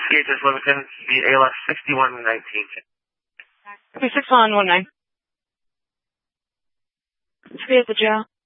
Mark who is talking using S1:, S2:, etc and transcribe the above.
S1: CHS Livingston, the ALS 6119.
S2: 6119. Should be at the jail.